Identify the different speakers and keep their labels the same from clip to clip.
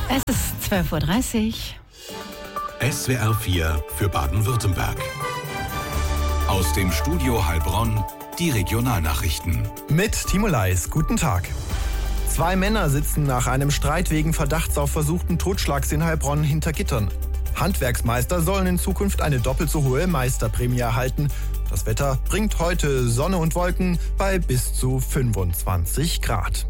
Speaker 1: Es ist 12:30 Uhr.
Speaker 2: SWR 4 für Baden-Württemberg. Aus dem Studio Heilbronn die Regionalnachrichten.
Speaker 3: Mit Timo Leis, guten Tag. 2 Männer sitzen nach einem Streit wegen Verdachts auf versuchten Totschlags in Heilbronn hinter Gittern. Handwerksmeister sollen in Zukunft eine doppelt so hohe Meisterprämie erhalten. Das Wetter bringt heute Sonne und Wolken bei bis zu 25 Grad.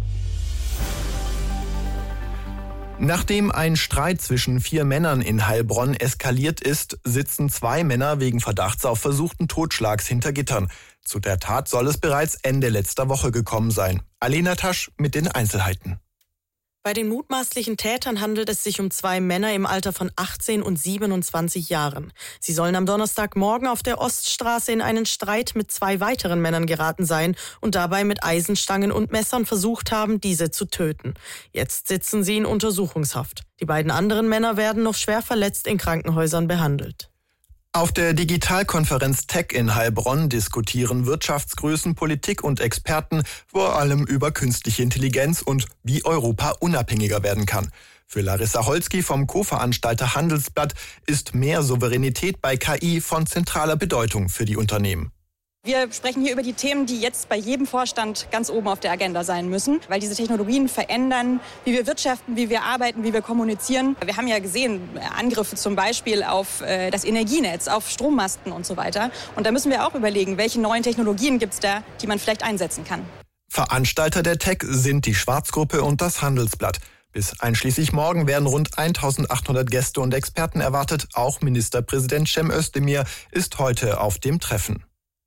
Speaker 3: Nachdem ein Streit zwischen 4 Männern in Heilbronn eskaliert ist, sitzen 2 Männer wegen Verdachts auf versuchten Totschlags hinter Gittern. Zu der Tat soll es bereits Ende letzter Woche gekommen sein. Alena Tasch mit den Einzelheiten.
Speaker 4: Bei den mutmaßlichen Tätern handelt es sich um 2 Männer im Alter von 18 und 27 Jahren. Sie sollen am Donnerstagmorgen auf der Oststraße in einen Streit mit 2 weiteren Männern geraten sein und dabei mit Eisenstangen und Messern versucht haben, diese zu töten. Jetzt sitzen sie in Untersuchungshaft. Die beiden anderen Männer werden noch schwer verletzt in Krankenhäusern behandelt.
Speaker 3: Auf der Digitalkonferenz Tech in Heilbronn diskutieren Wirtschaftsgrößen, Politik und Experten vor allem über künstliche Intelligenz und wie Europa unabhängiger werden kann. Für Larissa Holzki vom Co-Veranstalter Handelsblatt ist mehr Souveränität bei KI von zentraler Bedeutung für die Unternehmen.
Speaker 5: Wir sprechen hier über die Themen, die jetzt bei jedem Vorstand ganz oben auf der Agenda sein müssen, weil diese Technologien verändern, wie wir wirtschaften, wie wir arbeiten, wie wir kommunizieren. Wir haben ja gesehen, Angriffe zum Beispiel auf das Energienetz, auf Strommasten und so weiter. Und da müssen wir auch überlegen, welche neuen Technologien gibt es da, die man vielleicht einsetzen kann.
Speaker 3: Veranstalter der Tech sind die Schwarzgruppe und das Handelsblatt. Bis einschließlich morgen werden rund 1800 Gäste und Experten erwartet. Auch Ministerpräsident Cem Özdemir ist heute auf dem Treffen.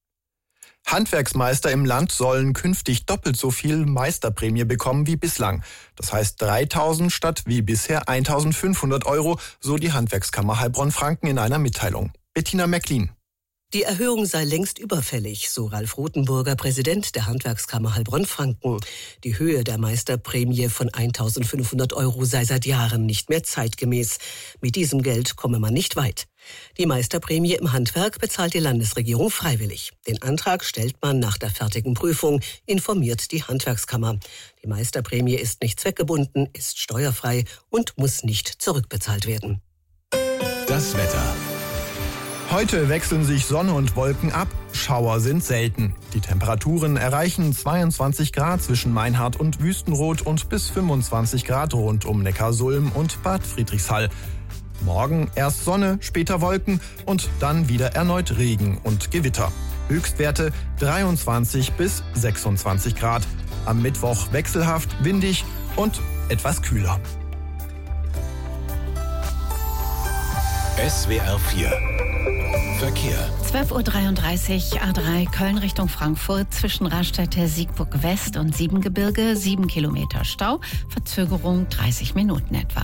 Speaker 3: Handwerksmeister im Land sollen künftig doppelt so viel Meisterprämie bekommen wie bislang. Das heißt 3.000 statt wie bisher 1.500 Euro, so die Handwerkskammer Heilbronn-Franken in einer Mitteilung. Bettina Mecklin.
Speaker 6: Die Erhöhung sei längst überfällig, so Ralf Rothenburger, Präsident der Handwerkskammer Heilbronn-Franken. Die Höhe der Meisterprämie von 1.500 Euro sei seit Jahren nicht mehr zeitgemäß. Mit diesem Geld komme man nicht weit. Die Meisterprämie im Handwerk bezahlt die Landesregierung freiwillig. Den Antrag stellt man nach der fertigen Prüfung, informiert die Handwerkskammer. Die Meisterprämie ist nicht zweckgebunden, ist steuerfrei und muss nicht zurückbezahlt werden.
Speaker 2: Das Wetter.
Speaker 3: Heute wechseln sich Sonne und Wolken ab, Schauer sind selten. Die Temperaturen erreichen 22 Grad zwischen Meinhardt und Wüstenrot und bis 25 Grad rund um Neckarsulm und Bad Friedrichshall. Morgen erst Sonne, später Wolken und dann wieder erneut Regen und Gewitter. Höchstwerte 23 bis 26 Grad. Am Mittwoch wechselhaft, windig und etwas kühler.
Speaker 2: SWR 4 Verkehr.
Speaker 1: 12:33 Uhr, A3 Köln Richtung Frankfurt zwischen Raststätte Siegburg West und Siebengebirge, 7 Kilometer Stau, Verzögerung 30 Minuten etwa.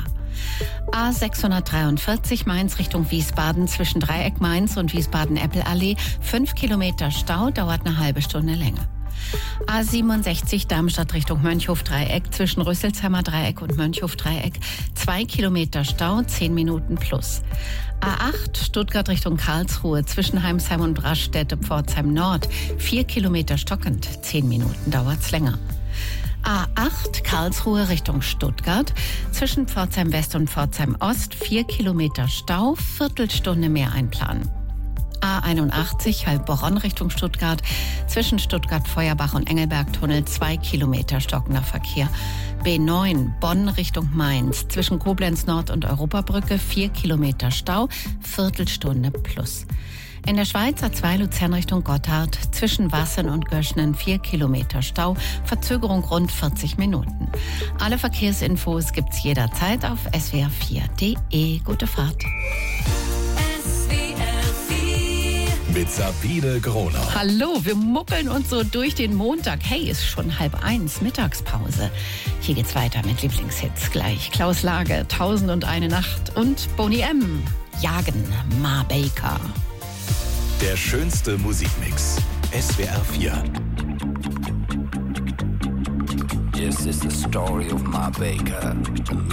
Speaker 1: A643 Mainz Richtung Wiesbaden zwischen Dreieck Mainz und Wiesbaden-Eppelallee, 5 Kilometer Stau, dauert eine halbe Stunde länger. A67 Darmstadt Richtung Mönchhof-Dreieck zwischen Rüsselsheimer Dreieck und Mönchhof-Dreieck, 2 Kilometer Stau, 10 Minuten plus. A8 Stuttgart Richtung Karlsruhe zwischen Heimsheim und Braststätte-Pforzheim Nord, 4 Kilometer stockend, 10 Minuten dauert's länger. A8 Karlsruhe Richtung Stuttgart zwischen Pforzheim West und Pforzheim Ost, 4 Kilometer Stau, Viertelstunde mehr einplanen. A81 Heilbronn Richtung Stuttgart zwischen Stuttgart-Feuerbach und Engelberg-Tunnel, 2 Kilometer stockender Verkehr. B9 Bonn Richtung Mainz zwischen Koblenz Nord und Europabrücke, 4 Kilometer Stau, Viertelstunde plus. In der Schweiz A2 Luzern Richtung Gotthard zwischen Wassen und Göschnen, 4 Kilometer Stau, Verzögerung rund 40 Minuten. Alle Verkehrsinfos gibt's jederzeit auf swr4.de. Gute Fahrt.
Speaker 2: Mit Sabine Gronau.
Speaker 1: Hallo, wir muckeln uns so durch den Montag. Hey, ist schon 12:30, Mittagspause. Hier geht's weiter mit Lieblingshits gleich. Klaus Lage, 1001 Nacht und Boney M. Jagen, Ma Baker.
Speaker 2: Der schönste Musikmix. SWR 4.
Speaker 7: Yes, it's the story of Ma Baker.